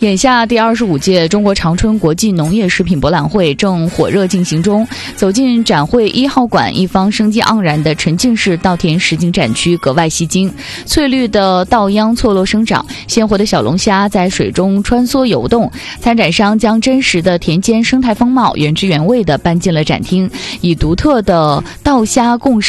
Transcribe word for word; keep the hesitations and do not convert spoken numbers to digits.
眼下第二十五届中国长春国际农业食品博览会正火热进行中。走进展会一号馆，一方生机盎然的沉浸式稻田实景展区格外吸睛。翠绿的稻秧错落生长，鲜活的小龙虾在水中穿梭游动。参展商将真实的田间生态风貌原汁原味地搬进了展厅，以独特的稻虾共